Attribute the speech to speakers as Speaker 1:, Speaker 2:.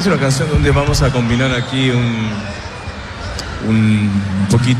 Speaker 1: Es una canción donde vamos a combinar aquí un poquito